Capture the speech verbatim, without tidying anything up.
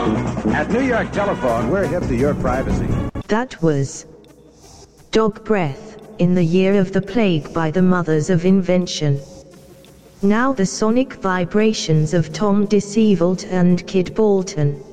At New York Telephone, we're hip to your privacy. That was Dog Breath, in the Year of the Plague by the Mothers of Invention. Now the sonic vibrations of Tom DeSievelt and Kid Bolton.